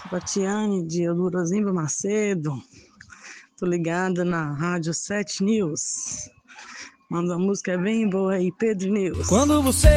Tatiane de Eudorosimbo Macedo. Tô ligada na Rádio 7 News. Manda uma música bem boa aí, Pedro News. Quando você